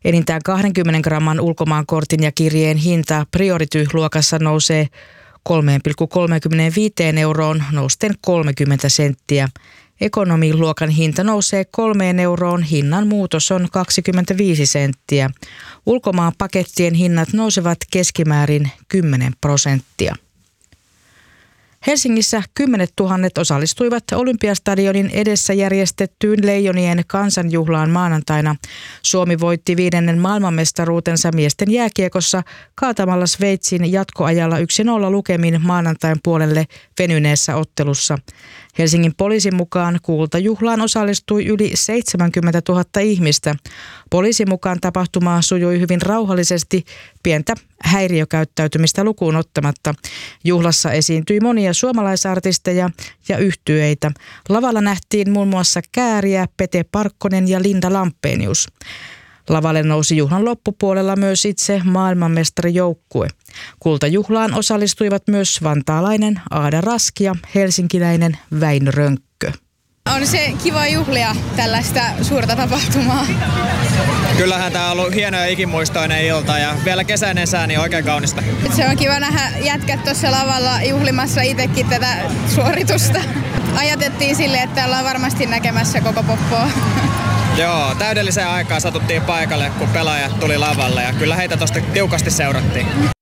Enintään 20 gramman ulkomaankortin ja kirjeen hinta Priority-luokassa nousee 3,35 euroon nousten 30 senttiä. Ekonomiluokan hinta nousee 3 euroon, hinnan muutos on 25 senttiä. Ulkomaan pakettien hinnat nousevat keskimäärin 10%. Helsingissä 10 000 osallistuivat Olympiastadionin edessä järjestettyyn Leijonien kansanjuhlaan maanantaina. Suomi voitti 5. maailmanmestaruutensa miesten jääkiekossa kaatamalla Sveitsin jatkoajalla 1-0 lukemin maanantain puolelle venyneessä ottelussa. Helsingin poliisin mukaan kultajuhlaan osallistui yli 70 000 ihmistä. Poliisin mukaan tapahtuma sujui hyvin rauhallisesti, pientä häiriökäyttäytymistä lukuun ottamatta. Juhlassa esiintyi monia suomalaisartisteja ja yhtyeitä. Lavalla nähtiin muun muassa Kääriä, Pete Parkkonen ja Linda Lampenius. Lavalle nousi juhlan loppupuolella myös itse maailmanmestarijoukkue. Kultajuhlaan osallistuivat myös vantaalainen Aada Raski ja helsinkiläinen Väinö Rönkkö. On se kiva juhlia tällaista suurta tapahtumaa. Kyllähän tämä on ollut hieno ja ikimuistoinen ilta ja vielä kesäinen sää, niin oikein kaunista. Se on kiva nähdä jätkät tuossa lavalla juhlimassa itsekin tätä suoritusta. Ajatettiin silleen, että ollaan varmasti näkemässä koko poppoa. Joo, täydelliseen aikaan satuttiin paikalle, kun pelaajat tuli lavalle ja kyllä heitä tosta tiukasti seurattiin.